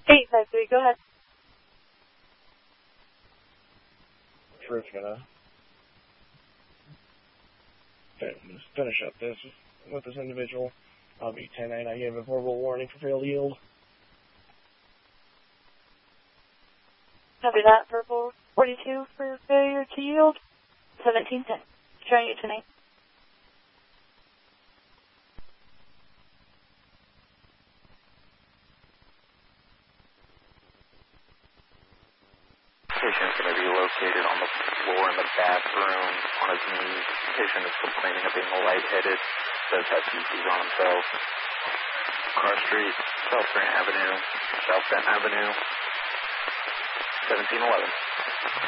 853, go ahead. First gonna finish up this with this individual. I'll be 10-8. I gave a verbal warning for failed yield. Copy that, verbal 42 for failure to yield. 1710. Showing you tonight. Patient's going to be located on the floor in the bathroom on his knees. Patient is complaining of being lightheaded. Does have PCs on himself. Cross Street, South Grant Avenue, South Bend Avenue, 1711.